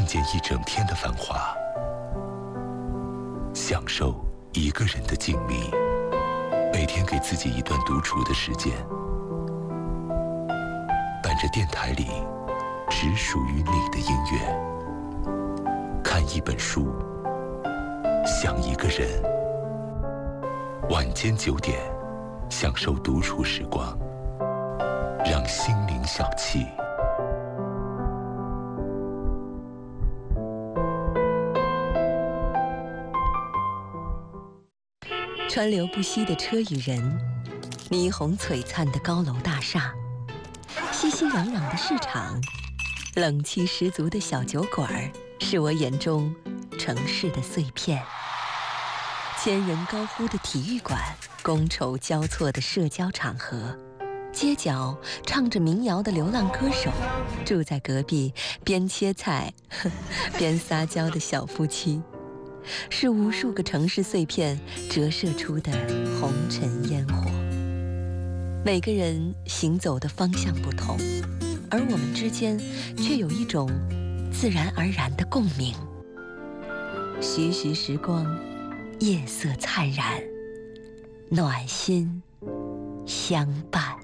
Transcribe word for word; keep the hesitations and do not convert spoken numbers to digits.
见一整天的繁华，享受一个人的静谧，每天给自己一段独处的时间，伴着电台里只属于你的音乐，看一本书，想一个人。晚间九点，享受独处时光，让心灵小憩。 川流不息的车与人，霓虹璀璨的高楼大厦，熙熙攘攘的市场，冷气十足的小酒馆儿，是我眼中城市的碎片。千人高呼的体育馆，觥筹交错的社交场合，街角唱着民谣的流浪歌手，住在隔壁边切菜呵边撒娇的小夫妻，是无数个城市碎片折射出的红尘烟火。每个人行走的方向不同，而我们之间却有一种自然而然的共鸣。徐徐时光，夜色灿然，暖心相伴。